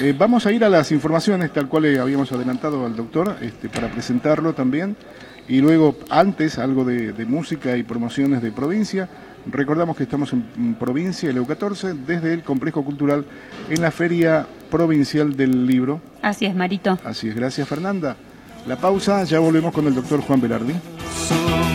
Vamos a ir a las informaciones, tal cual habíamos adelantado al doctor, para presentarlo también. Y luego, antes, algo de música y promociones de provincia. Recordamos que estamos en provincia, el EU14, desde el Complejo Cultural, en la Feria Provincial del Libro. Así es, Marito. Así es, gracias, Fernanda. La pausa, ya volvemos con el doctor Juan Velardi.